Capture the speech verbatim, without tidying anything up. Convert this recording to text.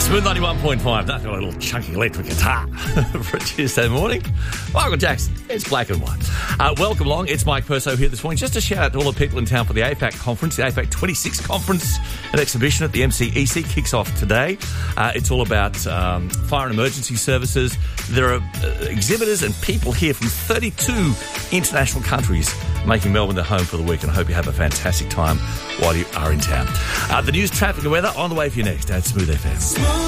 Smooth ninety-one point five, nothing like a little chunky electric guitar for a Tuesday morning. Michael Jackson, it's black and white. Uh, welcome along, it's Mike Perso here this morning. Just a shout out to all the people in town for the A FAC conference. The A FAC twenty-six conference and exhibition at the M C E C kicks off today. Uh, it's all about um, fire and emergency services. There are uh, exhibitors and people here from thirty-two international countries making Melbourne their home for the week, and I hope you have a fantastic time while you are in town. Uh, the news, traffic and weather on the way for you next at Smooth F M.